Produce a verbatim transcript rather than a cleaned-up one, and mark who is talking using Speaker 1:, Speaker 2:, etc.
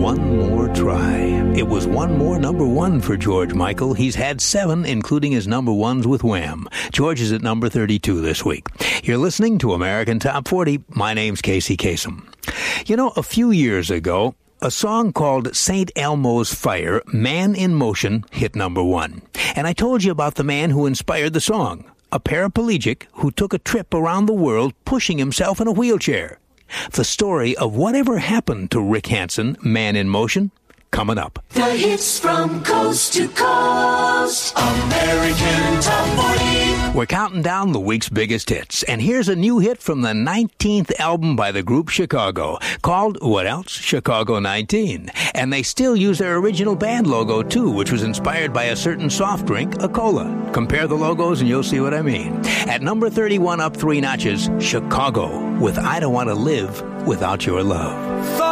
Speaker 1: One More Try. It was one more number one for George Michael. He's had seven, including his number ones with Wham. George is at number thirty-two this week. You're listening to American Top forty. My name's Casey Kasem. You know, a few years ago, a song called Saint Elmo's Fire, Man in Motion, hit number one. And I told you about the man who inspired the song, a paraplegic who took a trip around the world pushing himself in a wheelchair. The story of whatever happened to Rick Hansen, Man in Motion, coming up.
Speaker 2: The hits from coast to coast. American Top forty.
Speaker 1: We're counting down the week's biggest hits. And here's a new hit from the nineteenth album by the group Chicago, called, what else? Chicago nineteen. And they still use their original band logo, too, which was inspired by a certain soft drink, a cola. Compare the logos and you'll see what I mean. At number thirty-one, up three notches, Chicago, with I Don't Want to Live Without Your Love.